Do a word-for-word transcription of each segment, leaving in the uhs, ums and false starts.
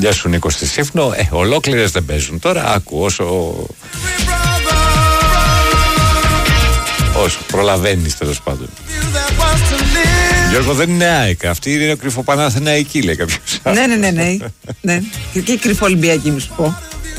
Γεια σου Νίκο στη Σύφνο. Ε, ολόκληρες δεν παίζουν. Τώρα άκου όσο. Όσο προλαβαίνεις τέλος πάντων. Γιώργο, δεν είναι ΑΕΚ. Αυτή είναι κρυφοπαναθηναϊκή, λέει κάποιος. Ναι, ναι, ναι, ναι. ναι. Και κρυφοολυμπιακή, μου σου πω.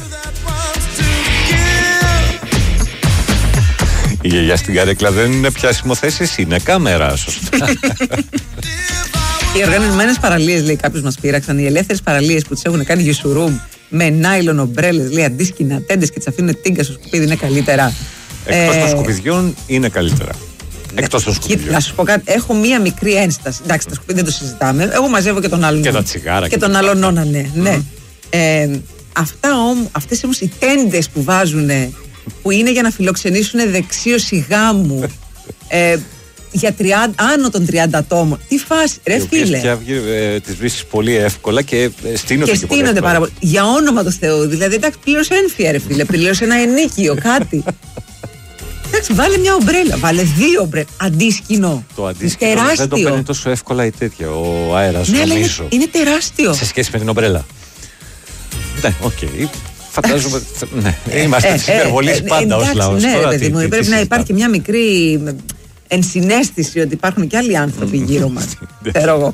Η γιαγιά στην καρέκλα δεν είναι πιάσιμο θέσεις, είναι κάμερα, σωστά. Οι οργανωμένες παραλίες, λέει, κάποιος μας πείραξαν. Οι ελεύθερες παραλίες που τις έχουν κάνει γιουσουρούμ με νάιλον ομπρέλες, λέει, αντίσκηνα, τέντες και τις αφήνουν τίγκα στο σκουπίδι, είναι καλύτερα. Εκτός ε... των σκουπιδιών είναι καλύτερα. Εκτός των σκουπιδιών. Να σου πω κάτι, έχω μία μικρή ένσταση. Εντάξει, τα σκουπίδια δεν το συζητάμε. Εγώ μαζεύω και τον άλλον. Και τα τσιγάρα. Και, και τον άλλον νόνα, ναι. Mm. ναι. Ε, αυτά όμως, αυτές όμως οι τέντες που βάζουν, που είναι για να φιλοξενήσουν δεξίωση γάμου. ε, για τριάντα, άνω των τριάντα ατόμων. Τι φάση, ρε φίλε. Και ε, τις βρίσκεις πολύ εύκολα και στείνονται και, και στείνονται πολύ πάρα πολύ. Για όνομα του Θεού. Δηλαδή, εντάξει, πλήρωσε ένφια, ρε φίλε. Πλήρωσε ένα ενίκιο, κάτι. Εντάξει, βάλε μια ομπρέλα. Βάλε δύο ομπρέλα. Αντίσκηνο. Το αντίσκηνο δεν το παίρνει τόσο εύκολα η τέτοια. Ο αέρας, ναι, νομίζω. Είναι, είναι τεράστιο. Σε σχέση με την ομπρέλα. Ναι, οκ. Okay. Φαντάζομαι. Ναι. Είμαστε τη υπερβολή πάντα ως λαός. Ναι, παιδί μου, πρέπει να υπάρχει μια μικρή ενσυναίσθηση ότι υπάρχουν και άλλοι άνθρωποι γύρω μας. Ξέρω εγώ.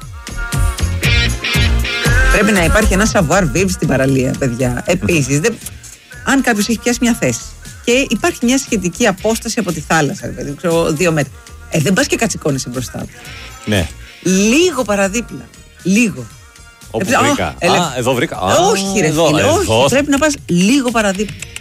Πρέπει να υπάρχει ένα savoir vivre στην παραλία, παιδιά. Επίσης, αν κάποιος έχει πιάσει μια θέση και υπάρχει μια σχετική απόσταση από τη θάλασσα, παιδί, ξέρω, δύο μέτρα. Ε, δεν πας και κατσικώνεσαι μπροστά του. Ναι. Λίγο παραδίπλα. Λίγο. Όπου βρήκα. Α, ελε... εδώ βρήκα. Όχι, ρε φίλε, όχι. Πρέπει να πας λίγο παραδίπλα.